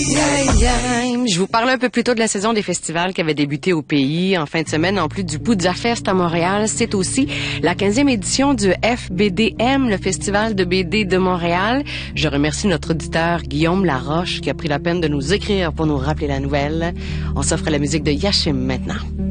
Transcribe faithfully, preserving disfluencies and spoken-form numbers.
Je vous parlais un peu plus tôt de la saison des festivals qui avait débuté au pays en fin de semaine. En plus du Poudza Fest à Montréal, c'est aussi la quinzième édition du F B D M, le Festival de B D de Montréal. Je remercie notre auditeur Guillaume Laroche qui a pris la peine de nous écrire pour nous rappeler la nouvelle. On s'offre la musique de Yashim maintenant.